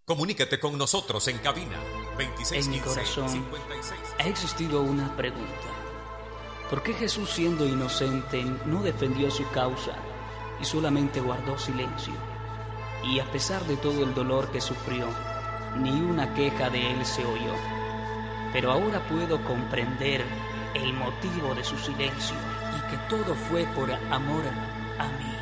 Comunícate con nosotros en cabina En mi 2615 corazón 56. ha existido una pregunta. ¿Por qué Jesús, siendo inocente, no defendió su causa y solamente guardó silencio? Y a pesar de todo el dolor que sufrió, ni una queja de él se oyó. Pero ahora puedo comprender el motivo de su silencio y que todo fue por amor a mí.